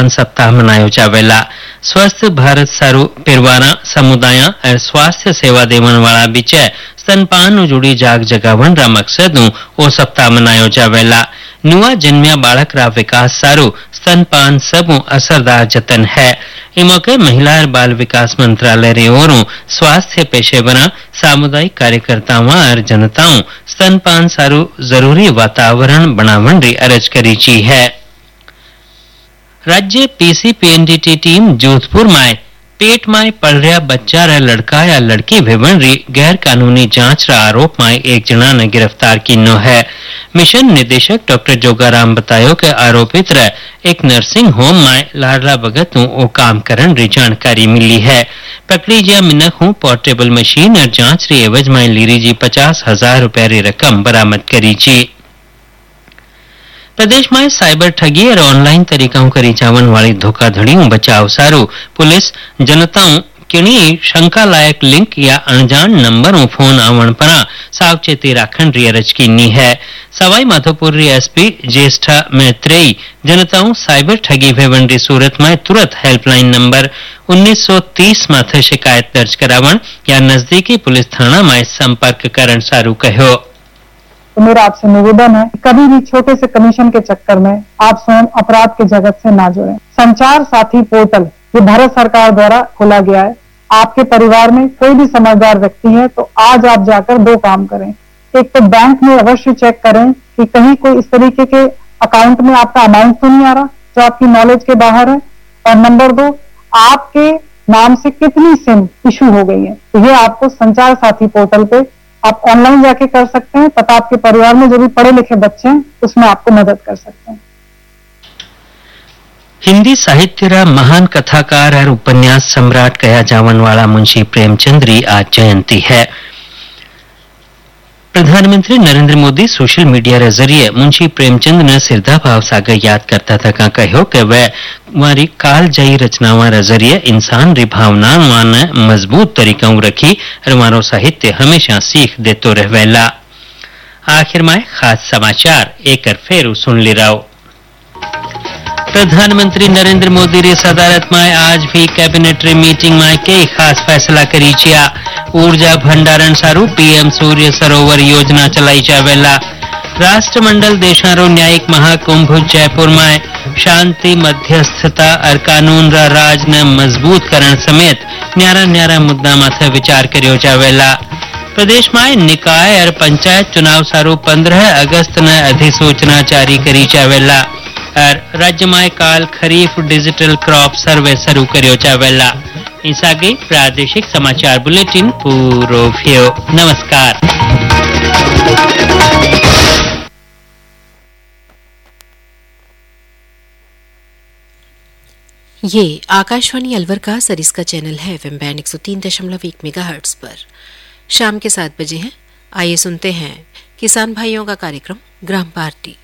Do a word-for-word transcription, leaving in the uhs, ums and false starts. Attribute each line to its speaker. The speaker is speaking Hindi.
Speaker 1: स्तनपान सप्ताह मनायो जावेला। स्वस्थ भारत सारू पिरवाना समुदाय और स्वास्थ्य सेवा देवन वाला बीचे स्तनपान नु जुड़ी जाग जगावण रा मकसद नु ओ सप्ताह मनायो जावेला। नुआ जन्म्या बाळक रा विकास सारू स्तनपान सबू असरदार जतन है। ई मौके महिला और बाल विकास मंत्रालय रे ओरों स्वास्थ्य पेशेवरां, सामुदायिक कार्यकर्ताओं और जनताओं स्तनपान सारू जरूरी वातावरण बनावण री अरज करी ची है। राज्य पीसीपीएनडीटी टीम जोधपुर में पेट में पल रहा बच्चा रा लड़का या लड़की भेवण री गैर कानूनी जांच रा आरोप में एक जना ने गिरफ्तार किनो है। मिशन निदेशक डॉक्टर जोगाराम बतायो कि आरोपित रे एक नर्सिंग होम में लाडला भगत नु ओ काम करन री जानकारी मिली है। पकड़ी जा मिनख हूँ पोर्टेबल मशीन और जांच री एवज में लीरी जी पचास हजार रुपया री रकम बरामद करी जी। प्रदेश में साइबर ठगी और ऑनलाइन तरीकाओं करी जावन वाली धोखाधड़ियों बचाव सारू पुलिस जनताओं किणी शंका लायक लिंक या अनजान नंबरों फोन आवण परा सावचेती राखण री अरज कीनी है। सवाई माधोपुर री एसपी ज्येष्ठा मैत्रेयी जनताओं साइबर ठगी भेवण री सूरत में तुरंत हेल्पलाइन नंबर उन्नीस सौ तीस माथे शिकायत दर्ज करावण या नजदीकी पुलिस थाना में संपर्क करण सारू कहो।
Speaker 2: तो मेरा आपसे निवेदन है, कभी भी छोटे से कमीशन के चक्कर में आप स्वयं अपराध के जगत से ना जुड़ें। संचार साथी पोर्टल जो भारत सरकार द्वारा खोला गया है, आपके परिवार में कोई भी समझदार व्यक्ति है तो आज आप जाकर दो काम करें। एक तो बैंक में अवश्य चेक करें कि कहीं कोई इस तरीके के अकाउंट में आपका अमाउंट तो नहीं आ रहा जो आपकी नॉलेज के बाहर है। और नंबर दो, आपके नाम से कितनी सिम इशू हो गई है, तो ये आपको संचार साथी पोर्टल पे आप ऑनलाइन जाके कर सकते हैं तथा आपके परिवार में जो भी पढ़े लिखे बच्चे हैं उसमें आपको मदद कर सकते हैं।
Speaker 1: हिंदी साहित्य रा महान कथाकार और उपन्यास सम्राट कया जावन वाला मुंशी प्रेमचंद री आज जयंती है। प्रधानमंत्री नरेंद्र मोदी सोशल मीडिया रे जरिए मुंशी प्रेमचंद ने सिरदा भाव सागर याद करता था का कहो कि वह हमारी काल जयी रचनाओं रे जरिए इंसान री भावनाओं ने मजबूत तरीकों रखी और हमारो साहित्य हमेशा सीख देतो रहवेला। आखिर में खास समाचार एक फेरू सुन ली राव। प्रधानमंत्री नरेंद्र मोदी री सदारत में आज भी कैबिनेट री मीटिंग में कई खास फैसला करी छिया। ऊर्जा भंडारण सारू पीएम सूर्य सरोवर योजना चलाई जावेला। राष्ट्रमंडल देशारो न्यायिक महाकुंभ जयपुर में शांति मध्यस्थता और कानून रा राज ने मजबूत करण समेत न्यारा न्यारा मुद्दा माथे विचार करियो जावेला। प्रदेश में निकाय और पंचायत चुनाव सारू पंद्रह अगस्त ने अधिसूचना जारी करी जावेला और राज्य में काल खरीफ डिजिटल क्रॉप सर्वे शुरू करियो जावेला। इस आगे प्रादेशिक समाचार बुलेटिन पूरो थियो। नमस्कार।
Speaker 3: ये आकाशवाणी अलवर का सरिस्का चैनल है। एफएम बैंड एक सौ तीन दशमलव एक मेगाहर्ट्ज पर शाम के सात बजे हैं। आइए सुनते हैं किसान भाइयों का कार्यक्रम ग्राम पार्टी।